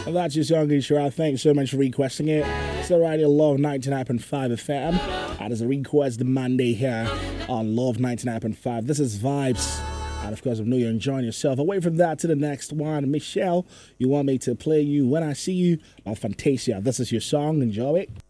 That's your song, Ishra. Thanks so much for requesting it. So right here, Love 99.5 FM. That is a request Monday here on Love 99.5. This is Vibes. And of course, I know you're enjoying yourself. Away from that to the next one. Michelle, you want me to play you When I See You by Fantasia. This is your song. Enjoy it.